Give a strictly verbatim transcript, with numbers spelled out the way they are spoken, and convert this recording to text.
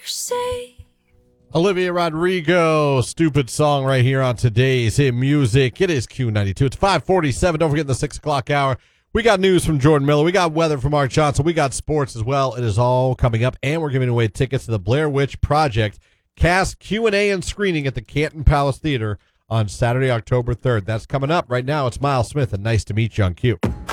say. Olivia Rodrigo, stupid song right here on today's Hit Music. It is Q ninety-two. It's five forty-seven. Don't forget the six o'clock hour. We got news from Jordan Miller. We got weather from Mark Johnson. We got sports as well. It is all coming up, and we're giving away tickets to the Blair Witch Project cast Q and A and screening at the Canton Palace Theater on Saturday, October third. That's coming up right now. It's Miles Smith, and nice to meet you on Q.